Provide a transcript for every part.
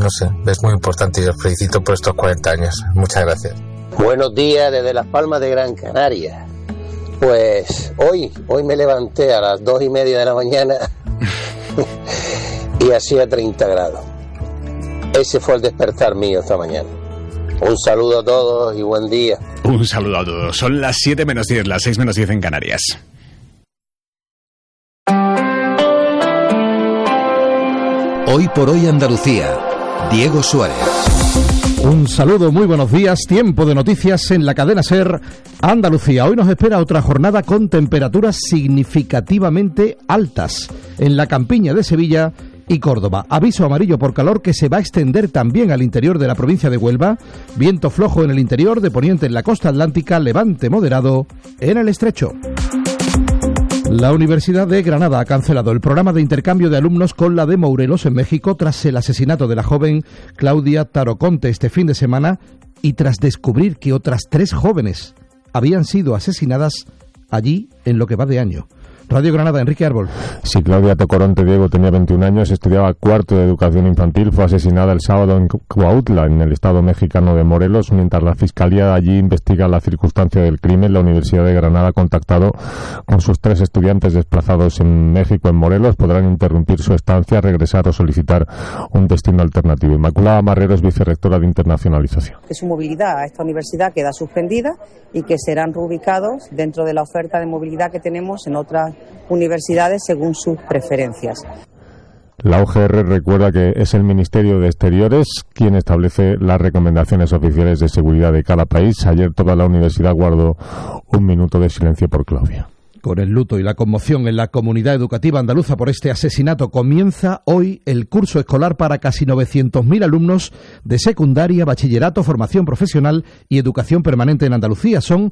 no sé, es muy importante y os felicito por estos 40 años. Muchas gracias. Buenos días desde Las Palmas de Gran Canaria. Pues hoy me levanté a las 2:30 de la mañana y hacía 30 grados. Ese fue el despertar mío esta mañana. Un saludo a todos y buen día. Un saludo a todos. Son las 7 menos 10, las 6 menos 10 en Canarias. Hoy por hoy Andalucía. Diego Suárez. Un saludo, muy buenos días. Tiempo de noticias en la cadena SER Andalucía. Hoy nos espera otra jornada con temperaturas significativamente altas en la campiña de Sevilla y Córdoba. Aviso amarillo por calor que se va a extender también al interior de la provincia de Huelva. Viento flojo en el interior, de poniente en la costa atlántica, levante moderado en el estrecho. La Universidad de Granada ha cancelado el programa de intercambio de alumnos con la de Morelos en México tras el asesinato de la joven Claudia Taroconte este fin de semana y tras descubrir que otras 3 jóvenes habían sido asesinadas allí en lo que va de año. Radio Granada, Enrique Árbol. Sí, Claudia Taroconte, Diego, tenía 21 años, estudiaba cuarto de educación infantil, fue asesinada el sábado en Cuautla, en el estado mexicano de Morelos. Mientras la Fiscalía allí investiga la circunstancia del crimen, la Universidad de Granada ha contactado con sus 3 estudiantes desplazados en México, en Morelos. Podrán interrumpir su estancia, regresar o solicitar un destino alternativo. Inmaculada Marrero es vicerrectora de Internacionalización. Que su movilidad a esta universidad queda suspendida y que serán reubicados dentro de la oferta de movilidad que tenemos en otras universidades según sus preferencias. La UGR recuerda que es el Ministerio de Exteriores quien establece las recomendaciones oficiales de seguridad de cada país. Ayer toda la universidad guardó un minuto de silencio por Claudia. Con el luto y la conmoción en la comunidad educativa andaluza por este asesinato, comienza hoy el curso escolar para casi 900.000 alumnos de secundaria, bachillerato, formación profesional y educación permanente en Andalucía. Son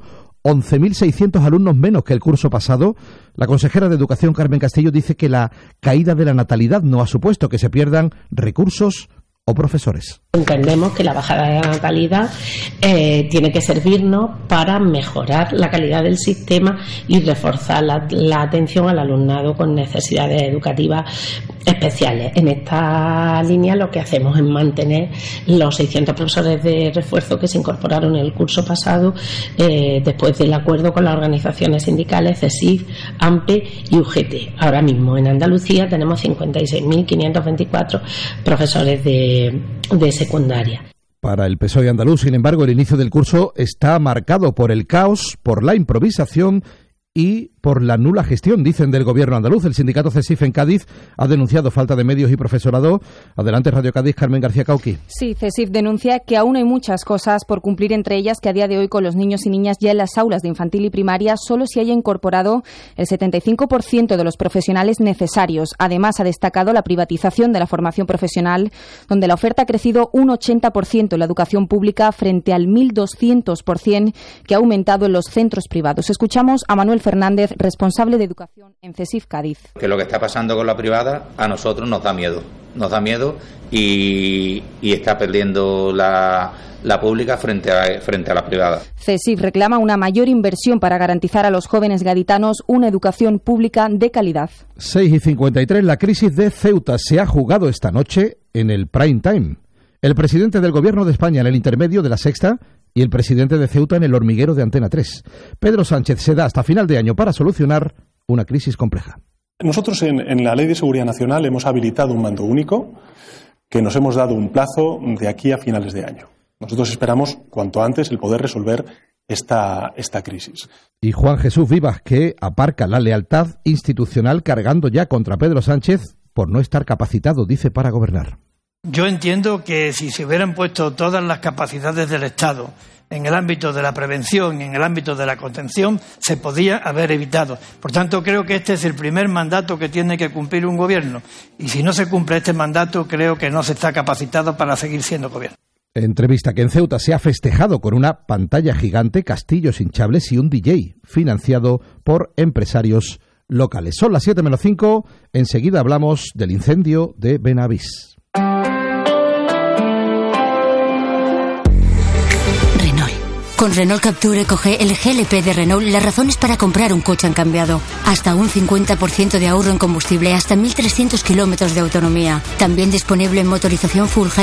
11.600 alumnos menos que el curso pasado. La consejera de Educación, Carmen Castillo, dice que la caída de la natalidad no ha supuesto que se pierdan recursos o profesores. Entendemos que la bajada de la natalidad tiene que servirnos para mejorar la calidad del sistema y reforzar la atención al alumnado con necesidades educativas especiales. En esta línea lo que hacemos es mantener los 600 profesores de refuerzo que se incorporaron en el curso pasado después del acuerdo con las organizaciones sindicales CESIF, AMPE y UGT. Ahora mismo en Andalucía tenemos 56.524 profesores de secundaria. Para el PSOE andaluz, sin embargo, el inicio del curso está marcado por el caos, por la improvisación y por la nula gestión, dicen, del gobierno andaluz. El sindicato CESIF en Cádiz ha denunciado falta de medios y profesorado. Adelante, Radio Cádiz, Carmen García Cauqui. Sí, CESIF denuncia que aún hay muchas cosas por cumplir, entre ellas que a día de hoy con los niños y niñas ya en las aulas de infantil y primaria solo se haya incorporado el 75% de los profesionales necesarios. Además, ha destacado la privatización de la formación profesional, donde la oferta ha crecido un 80% en la educación pública frente al 1.200% que ha aumentado en los centros privados. Escuchamos a Manuel Fernández, responsable de educación en CESIF Cádiz. Que lo que está pasando con la privada a nosotros nos da miedo y está perdiendo la pública frente a la privada. CESIF reclama una mayor inversión para garantizar a los jóvenes gaditanos una educación pública de calidad. 6:53, la crisis de Ceuta se ha jugado esta noche en el prime time. El presidente del Gobierno de España en el intermedio de La Sexta y el presidente de Ceuta en el hormiguero de Antena 3. Pedro Sánchez se da hasta final de año para solucionar una crisis compleja. Nosotros en la Ley de Seguridad Nacional hemos habilitado un mando único que nos hemos dado un plazo de aquí a finales de año. Nosotros esperamos cuanto antes el poder resolver esta crisis. Y Juan Jesús Vivas, que aparca la lealtad institucional cargando ya contra Pedro Sánchez por no estar capacitado, dice, para gobernar. Yo entiendo que si se hubieran puesto todas las capacidades del Estado en el ámbito de la prevención y en el ámbito de la contención, se podía haber evitado. Por tanto, creo que este es el primer mandato que tiene que cumplir un gobierno. Y si no se cumple este mandato, creo que no se está capacitado para seguir siendo gobierno. Entrevista que en Ceuta se ha festejado con una pantalla gigante, castillos hinchables y un DJ financiado por empresarios locales. Son las 7:05, enseguida hablamos del incendio de Benavís. Con Renault Capture coge el GLP de Renault. Las razones para comprar un coche han cambiado. Hasta un 50% de ahorro en combustible, hasta 1.300 kilómetros de autonomía. También disponible en motorización full